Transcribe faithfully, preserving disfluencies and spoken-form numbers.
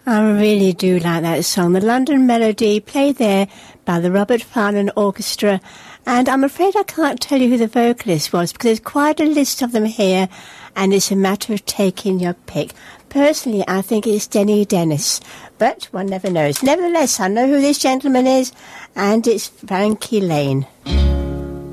I really do like that song. The London Melody, played there by the Robert Farnon Orchestra. And I'm afraid I can't tell you who the vocalist was because there's quite a list of them here and it's a matter of taking your pick. Personally, I think it's Denny Dennis, but one never knows. Nevertheless, I know who this gentleman is, and it's Frankie Lane.